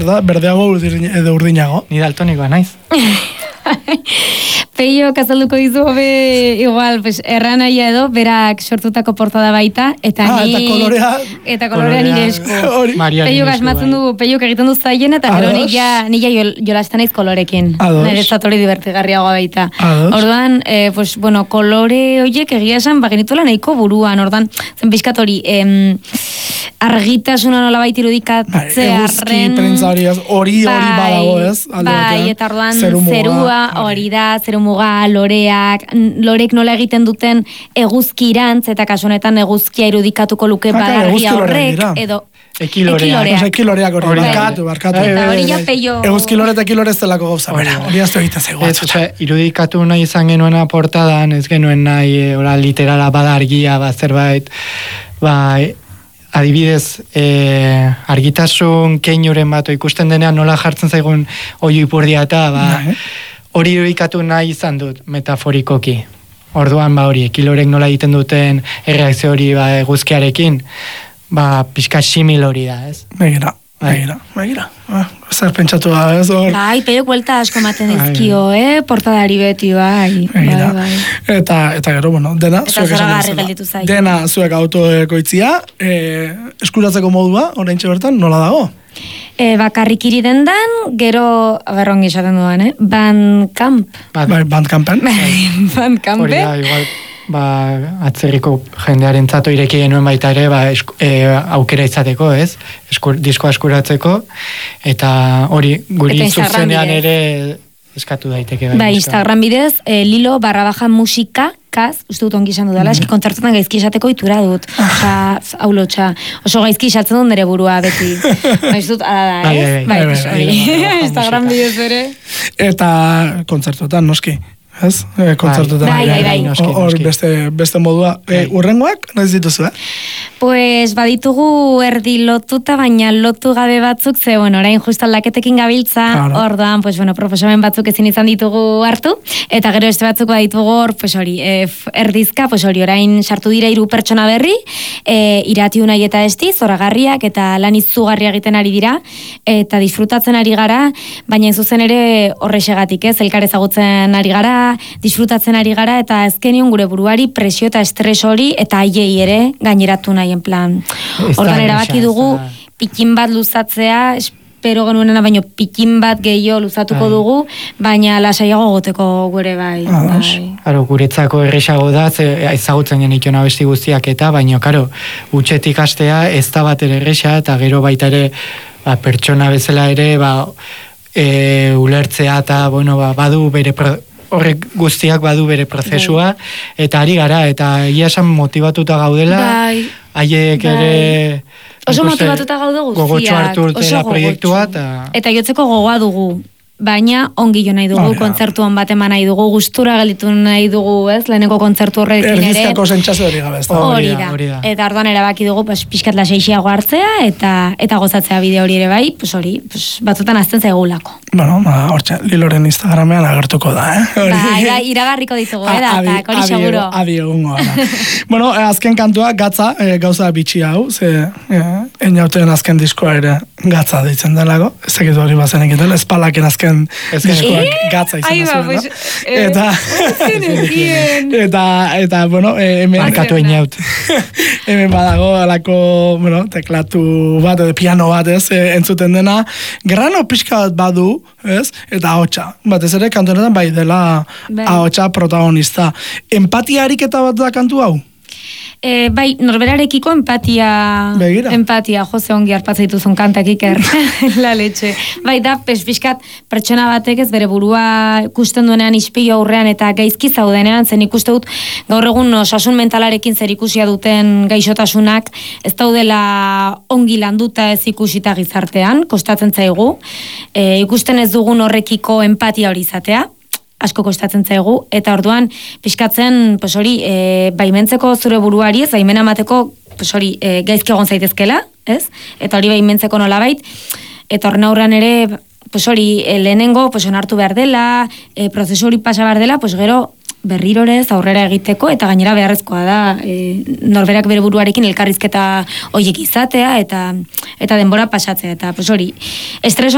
berdeago edo urdinago. Ni daltonikoa naiz. Peio, kazalduko dizu hobe, igual, pues, erranaia edo, berak sortutako portada baita, eta eta kolorea nire esku. Peio gasmatzen du, Peio egiten du zaien, eta gero nila jolastan naiz kolorekin. Nire zatori divertigarriagoa baita. Orduan, pues, bueno, kolore horiek egia esan, bagenituela nahiko buruan, orduan, zen pixkat hori, argitasuna nola baita irudikatzea arren. Eguzki, hori badago ez? Bai, eta orduan, zerua, hori da, zerumuga, lorek nola egiten duten eguzkirantz, eta kasu honetan eguzkia irudikatuko luke badargia horrek, edo ekiloreak hori, barkatu. Eta hori ja Peio... Eguzkilore eta ekilore ez delako gauza, hori azte egiten zego. Irudikatu nahi izan genuena portadan, ez genuen nahi literala badargia, zerbait, adibidez, argitasun keinuren bat ikusten denean nola jartzen zaigun oiu ipurdia eta hori irudikatu nahi izan dut metaforikoki. Orduan hori, ekilorek nola egiten duten erreakzio hori eguzkiarekin, pixka simil hori da, ez? Begira. Zer pentsatu da, ez? Bai, Peio kuelta asko maten dizkio, portadari beti, bai. Eta gero, bueno, dena zuek autoekoitzia, eskuratzeko modua, oraintxe bertan, nola dago? Bakarrik iri dendan, gero, agarrongi esaten duan, Bandcamp. Bandcampen? Bandcampen. Hori da, igual, atzerriko jendearen zato ireki genuen baita ere, aukera izateko, ez? Diskoa eskuratzeko, eta hori, guri zuzenean ere eskatu daiteke. Instagram bidez, Lilo_musika, uste dut ongi izan dudala, eski kontzertutan gaizki esateko itura dut. Hau lotxa. Oso gaizki esatzen dut nire burua beti. Ez dut, ala da, ez? Instagram bidez ere. Eta kontzertutan, noski. Ez? Kontzertutan. Hor beste modua. Urrengoak, noiz dituzu, Pues baditugu erdi lotuta, baina lotu gabe batzuk, ze, bueno, orain justo aldaketekin gabiltza, orduan, pues, bueno, proposamen batzuk ezin izan ditugu hartu, eta gero beste batzuk baditugu hor, pues hori, erdizka, pues hori, orain sartu dira 3 pertsona berri, Irati Unai eta Esti, zoragarriak, eta lan izugarria egiten ari dira, eta disfrutatzen ari gara, baina zuzen ere horrexegatik, ez, elkar ezagutzen ari gara, disfrutatzen ari gara, eta azkenion gure buruari presio eta estres hori, eta haiei ere gaineratu nahi, en plan, ordan erabaki dugu pikin bat luzatzea, espero genuenena baino pikin bat gehiago luzatuko dugu, baina lasaiago goteko gure bai. Guretzako erresago da, ezagutzen genituen abesti guztiak eta, baina, karo, utxetik hastea ez da bat ere erresa, eta gero baita ere, pertsona bezala ere, ulertzea eta, bueno, badu bere horrek guztiak badu bere prozesua, eta ari gara, eta egia esan motibatuta gaudela, haiek ere... Oso motibatuta gaude guztiak. Gogotxo hartu urtela proiektua, eta jotzeko gogoa dugu, baina ongi jo nahi dugu, kontzertuan bat eman nahi dugu, gustura galitu nahi dugu, ez, leheneko kontzertu horrekin ere. Erdizkako zentxazo hori gabe, ez da. Hori da. Eta orduan erabaki dugu, pixkat lasaixiago hartzea, eta gozatzea bideo hori ere bai, batzutan azten zaigulako. Bueno, hortxe, Liloren Instagramean agertuko da, iragarriko ditugu, datak, hori seguro. Adi egungo, Bueno, azken kantua, gatza, gauza bitxi hau, ze eniauten azken diskoa ere gatza ditzen delako, ez egitu hori bazen egiten, espalaken azken diskoak gatza izan eta, bueno, hemen badago alako, bueno, teklatu bat, edo piano bat, ez, entzuten dena, grano pixka bat badu, ez, eta ahotsa, batez ere kantu honetan bai dela ahotsa protagonista. Empatia ariketa bat da kantu hau? Bai, norberarekiko empatia, jose ongi arpatza dituzun kantak Iker, la leche. Bai, da, pixkat, pertsona batek ez bere burua ikusten duenean ispio aurrean eta gaizki zaudenean, zen ikuste dut gaur egun osasun mentalarekin zer ikusia duten gaixotasunak, ez daudela ongi landuta ez ikusita gizartean, kostatzen zaigu, ikusten ez dugun horrekiko empatia hori izatea, asko kostatzen zaigu, eta orduan pixkatzen, pues hori, baimentzeko zure buruari, ez, baimena mateko, pues hori, gaizki egon zaitezkela, ez? Eta hori baimentzeko nolabait, eta horren aurrean ere, pues hori, lehenengo, pues onartu behar dela, prozesu hori pasa behar dela, pues gero, berrirorez aurrera egiteko, eta gainera beharrezkoa da, norberak bere buruarekin elkarrizketa horiek izatea, eta denbora pasatzea, eta pues hori, estres